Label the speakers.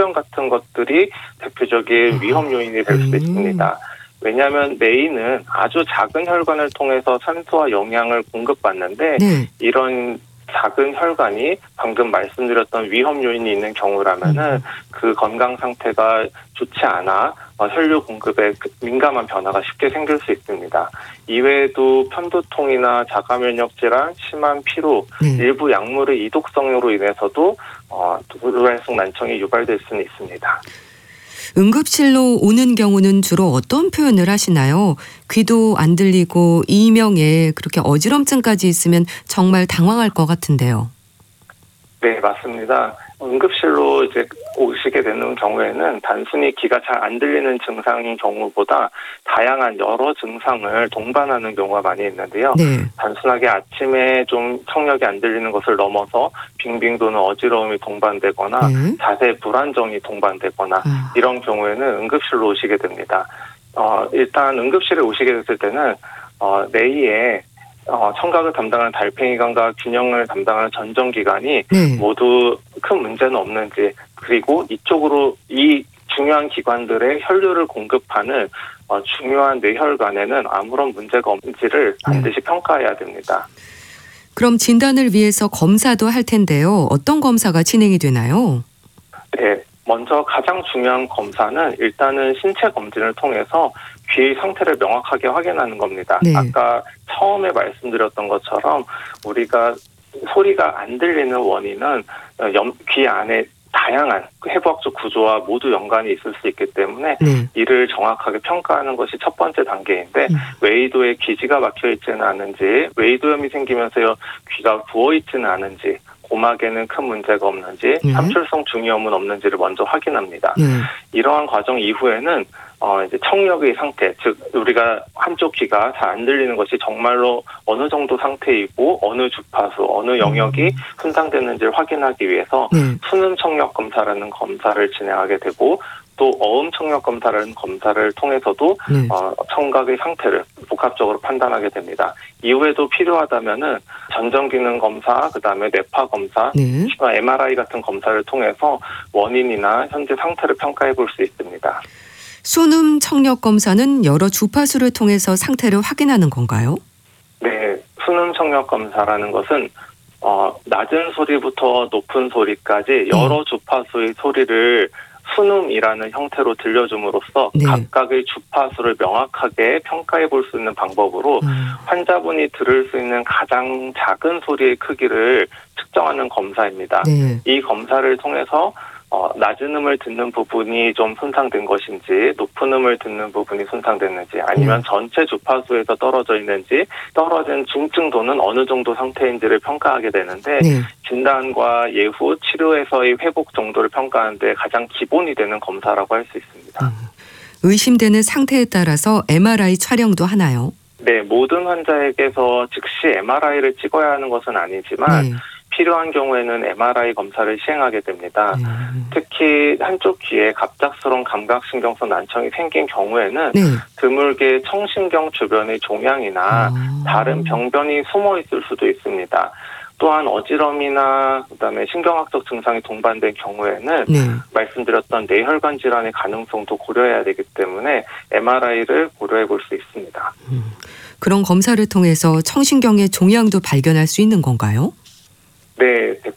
Speaker 1: 혈관 같은 것들이 대표적인 위험 요인이 될 수도 있습니다. 왜냐하면 뇌는 아주 작은 혈관을 통해서 산소와 영양을 공급받는데
Speaker 2: 네.
Speaker 1: 이런 작은 혈관이 방금 말씀드렸던 위험 요인이 있는 경우라면은 그 건강 상태가 좋지 않아 혈류 공급에 민감한 변화가 쉽게 생길 수 있습니다. 이외에도 편두통이나 자가 면역 질환, 심한 피로, 일부 약물의 이독성으로 인해서도 돌발성 난청이 유발될 수는 있습니다.
Speaker 2: 응급실로 오는 경우는 주로 어떤 표현을 하시나요? 귀도 안 들리고 이명에 그렇게 어지럼증까지 있으면 정말 당황할 것 같은데요.
Speaker 1: 네, 맞습니다. 응급실로 이제 오시게 되는 경우에는 단순히 귀가 잘 안 들리는 증상인 경우보다 다양한 여러 증상을 동반하는 경우가 많이 있는데요.
Speaker 2: 네.
Speaker 1: 단순하게 아침에 좀 청력이 안 들리는 것을 넘어서 빙빙 도는 어지러움이 동반되거나 자세 불안정이 동반되거나 이런 경우에는 응급실로 오시게 됩니다. 일단 응급실에 오시게 됐을 때는 뇌에 청각을 담당하는 달팽이관과 균형을 담당하는 전정기관이 모두 큰 문제는 없는지, 그리고 이쪽으로 이 중요한 기관들의 혈류를 공급하는 중요한 뇌혈관에는 아무런 문제가 없는지를 반드시 평가해야 됩니다.
Speaker 2: 그럼 진단을 위해서 검사도 할 텐데요. 어떤 검사가 진행이 되나요?
Speaker 1: 네. 먼저 가장 중요한 검사는 일단은 신체 검진을 통해서 귀의 상태를 명확하게 확인하는 겁니다.
Speaker 2: 네.
Speaker 1: 아까 처음에 말씀드렸던 것처럼 우리가 소리가 안 들리는 원인은 귀 안에 다양한 해부학적 구조와 모두 연관이 있을 수 있기 때문에 이를 정확하게 평가하는 것이 첫 번째 단계인데 외이도에 기지가 막혀 있지는 않은지, 외이도염이 생기면서 귀가 부어 있지는 않은지, 고막에는 큰 문제가 없는지, 삼출성 중이염은 없는지를 먼저 확인합니다. 이러한 과정 이후에는 이제 청력의 상태, 즉 우리가 한쪽 귀가 잘 안 들리는 것이 정말로 어느 정도 상태이고 어느 주파수, 어느 영역이 손상됐는지를 확인하기 위해서 수능 청력 검사라는 검사를 진행하게 되고, 또 어음 청력 검사라는 검사를 통해서도 청각의 상태를 복합적으로 판단하게 됩니다. 이후에도 필요하다면은 전정기능 검사, 그다음에 뇌파 검사, MRI 같은 검사를 통해서 원인이나 현재 상태를 평가해 볼 수 있습니다.
Speaker 2: 수능 청력 검사는 여러 주파수를 통해서 상태를 확인하는 건가요?
Speaker 1: 네, 수능 청력 검사라는 것은 낮은 소리부터 높은 소리까지 여러 주파수의 소리를 순음이라는 형태로 들려줌으로써 각각의 주파수를 명확하게 평가해 볼 수 있는 방법으로 환자분이 들을 수 있는 가장 작은 소리의 크기를 측정하는 검사입니다. 이 검사를 통해서 낮은 음을 듣는 부분이 좀 손상된 것인지, 높은 음을 듣는 부분이 손상됐는지, 아니면 전체 주파수에서 떨어져 있는지, 떨어진 중증도는 어느 정도 상태인지를 평가하게 되는데 진단과 예후 치료에서의 회복 정도를 평가하는 데 가장 기본이 되는 검사라고 할 수 있습니다.
Speaker 2: 의심되는 상태에 따라서 MRI 촬영도 하나요?
Speaker 1: 네, 모든 환자에게서 즉시 MRI를 찍어야 하는 것은 아니지만 필요한 경우에는 MRI 검사를 시행하게 됩니다. 특히 한쪽 귀에 갑작스러운 감각신경성 난청이 생긴 경우에는 드물게 청신경 주변의 종양이나 다른 병변이 숨어 있을 수도 있습니다. 또한 어지럼이나 그다음에 신경학적 증상이 동반된 경우에는 말씀드렸던 뇌혈관 질환의 가능성도 고려해야 되기 때문에 MRI를 고려해 볼 수 있습니다.
Speaker 2: 그런 검사를 통해서 청신경의 종양도 발견할 수 있는 건가요?
Speaker 1: 네,